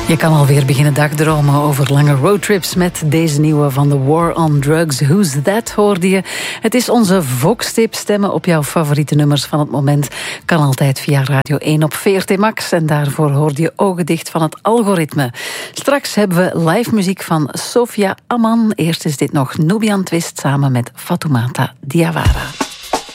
Je kan alweer beginnen dagdromen over lange roadtrips met deze nieuwe van The War on Drugs. Who's That hoorde je. Het is onze Vox-tip. Stemmen op jouw favoriete nummers van het moment kan altijd via Radio 1 op VRT Max. En daarvoor hoorde je Ogen dicht van het algoritme. Straks hebben we live muziek van Sofia Amman. Eerst is dit nog Nubian Twist samen met Fatoumata Diawara.